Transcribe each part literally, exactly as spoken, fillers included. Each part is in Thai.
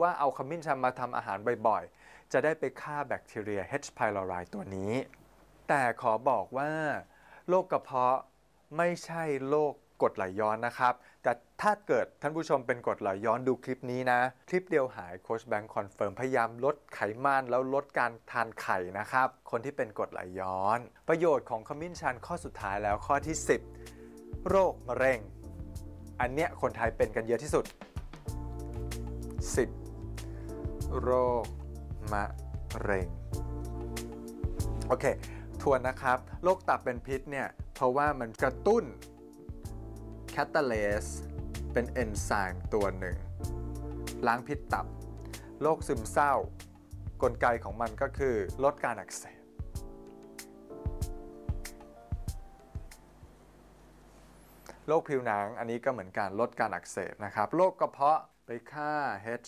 ว่าเอาขมิ้นชันมาทำอาหารบ่อยๆจะได้ไปฆ่าแบคทีเรีย H. pylori ตัวนี้แต่ขอบอกว่าโรคกระเพาะไม่ใช่โรคกรดไหลย้อนนะครับแต่ถ้าเกิดท่านผู้ชมเป็นกรดไหลย้อนดูคลิปนี้นะคลิปเดียวหายโค้ชแบงค์คอนเฟิร์มพยายามลดไขมันแล้วลดการทานไข่นะครับคนที่เป็นกรดไหลย้อนประโยชน์ของขมิ้นชันข้อสุดท้ายแล้วข้อที่สิบโรคมะเร็งอันเนี้ยคนไทยเป็นกันเยอะที่สุดสิบโรคมะเร็งโอเคทวนนะครับโรคตับเป็นพิษเนี่ยเพราะว่ามันกระตุ้นแคตาเลสเป็นเอนไซม์ตัวหนึ่งล้างพิษตับโรคซึมเศร้ากลไกของมันก็คือลดการอักเสบโรคผิวหนังอันนี้ก็เหมือนกันลดการอักเสบนะครับโรคกระเพาะไปฆ่า H.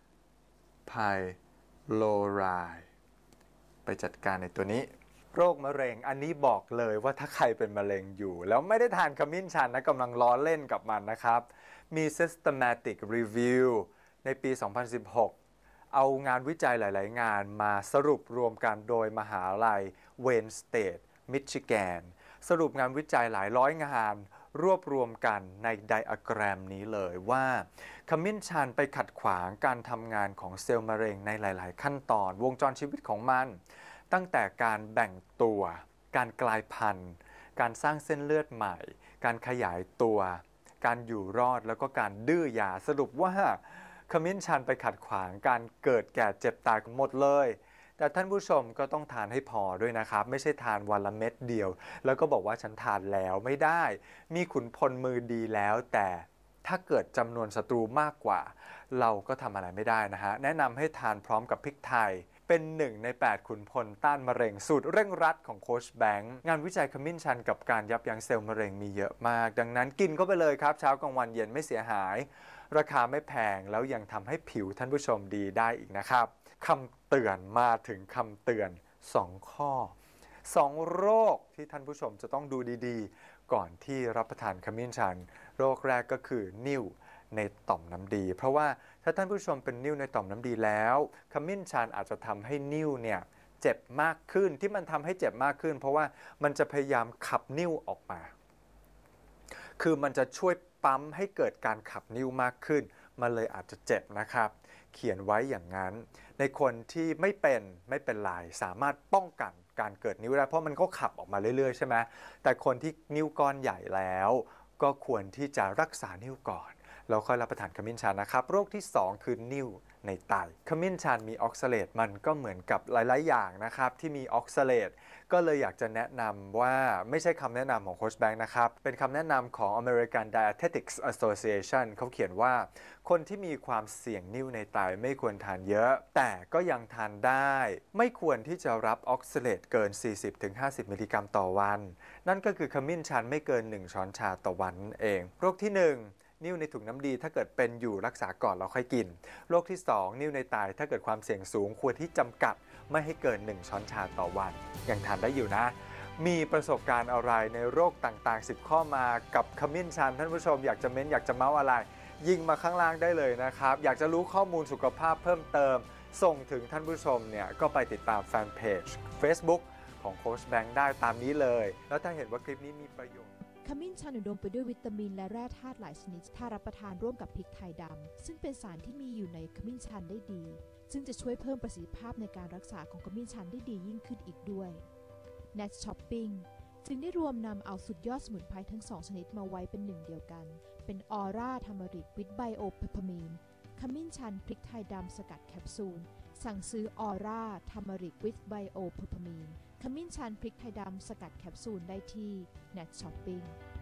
pylori ไปจัดการในตัวนี้โรคมะเร็งอันนี้บอกเลยว่าถ้าใครเป็นมะเร็งอยู่แล้วไม่ได้ทานขมิ้นชันนะกำลังล้อเล่นกับมันนะครับมี systematic review ในปี สองพันสิบหก เอางานวิจัยหลายๆงานมาสรุปรวมกันโดยมหาลัย Wayne State Michigan สรุปงานวิจัยหลายร้อยงานรวบรวมกันในไดอะแกรมนี้เลยว่าขมิ้นชันไปขัดขวางการทำงานของเซลล์มะเร็งในหลายๆขั้นตอนวงจรชีวิตของมันตั้งแต่การแบ่งตัวการกลายพันธุ์การสร้างเส้นเลือดใหม่การขยายตัวการอยู่รอดแล้วก็การดื้อยาสรุปว่าขมิ้นชันไปขัดขวางการเกิดแก่เจ็บตายหมดเลยแต่ท่านผู้ชมก็ต้องทานให้พอด้วยนะครับไม่ใช่ทานวันละเม็ดเดียวแล้วก็บอกว่าฉันทานแล้วไม่ได้มีขุนพลมือดีแล้วแต่ถ้าเกิดจำนวนศัตรูมากกว่าเราก็ทำอะไรไม่ได้นะฮะแนะนำให้ทานพร้อมกับพริกไทยเป็นหนึ่งในแปดขุนพลต้านมะเร็งสูตรเร่งรัดของโค้ชแบงค์งานวิจัยขมิ้นชันกับการยับยั้งเซลล์มะเร็งมีเยอะมากดังนั้นกินเข้าไปเลยครับเช้ากลางวันเย็นไม่เสียหายราคาไม่แพงแล้วยังทำให้ผิวท่านผู้ชมดีได้อีกนะครับคำเตือนมาถึงคำเตือนสองข้อสองโรคที่ท่านผู้ชมจะต้องดูดีๆก่อนที่รับประทานขมิ้นชันโรคแรกก็คือนิ่วในต่อมน้ำดีเพราะว่าถ้าท่านผู้ชมเป็นนิ่วในต่อมน้ำดีแล้วขมิ้นชันอาจจะทำให้นิ่วเนี่ยเจ็บมากขึ้นที่มันทำให้เจ็บมากขึ้นเพราะว่ามันจะพยายามขับนิ่วออกมาคือมันจะช่วยปั๊มให้เกิดการขับนิ่วมากขึ้นมันเลยอาจจะเจ็บนะครับเขียนไว้อย่างนั้นในคนที่ไม่เป็นไม่เป็นไรสามารถป้องกันการเกิดนิ่วได้เพราะมันก็ขับออกมาเรื่อยๆใช่ไหมแต่คนที่นิ่วก้อนใหญ่แล้วก็ควรที่จะรักษานิ่วก่อนแล้วค่อยรับประทานขมิ้นชันนะครับโรคที่สองคือนิ่วในไตขมิ้นชันมีออกซาเลตมันก็เหมือนกับหลายๆอย่างนะครับที่มีออกซาเลตก็เลยอยากจะแนะนำว่าไม่ใช่คำแนะนำของโค้ชแบงค์นะครับเป็นคำแนะนำของ American Dietetics Association เขาเขียนว่าคนที่มีความเสี่ยงนิ่วในไตไม่ควรทานเยอะแต่ก็ยังทานได้ไม่ควรที่จะรับออกซาเลตเกิน สี่สิบถึงห้าสิบ มิลลิกรัมต่อวันนั่นก็คือขมิ้นชันไม่เกินหนึ่งช้อนชาต่อวันนั่นเองโรคที่หนึ่งนิ่วในถุงน้ำดีถ้าเกิดเป็นอยู่รักษาก่อนแล้วค่อยกินโรคที่สองนิ่วในไตถ้าเกิดความเสี่ยงสูงควรที่จำกัดไม่ให้เกินหนึ่งช้อนชาต่อวันยังทานได้อยู่นะมีประสบการณ์อะไรในโรคต่างๆสิบข้อมากับขมิ้นชันท่านผู้ชมอยากจะเม้นอยากจะเมาส์อะไรยิงมาข้างล่างได้เลยนะครับอยากจะรู้ข้อมูลสุขภาพเพิ่มเติมส่งถึงท่านผู้ชมเนี่ยก็ไปติดตามแฟนเพจ Facebook ของโค้ชแบงค์ได้ตามนี้เลยแล้วถ้าเห็นว่าคลิปนี้มีประโยชน์ขมิ้นชันอุดมไปด้วยวิตามินและแร่ธาตุหลายชนิดถ้ารับประทานร่วมกับพริกไทยดำซึ่งเป็นสารที่มีอยู่ในขมิ้นชันได้ดีซึ่งจะช่วยเพิ่มประสิทธิภาพในการรักษาของขมิ้นชันได้ดียิ่งขึ้นอีกด้วย Nat Shopping จึงได้รวมนำเอาสุดยอดสมุนไพรทั้งสองชนิดมาไว้เป็นหนึ่งเดียวกันเป็นออร่าทามาริกวิตไบโอเพปเปอร์มีนขมิ้นชันพริกไทยดำสกัดแคปซูลสั่งซื้อออร่าทามาริกวิตไบโอเพปเปอร์มีนขมิ้นชันพริกไทยดำสกัดแคปซูลได้ที่ Nat Shopping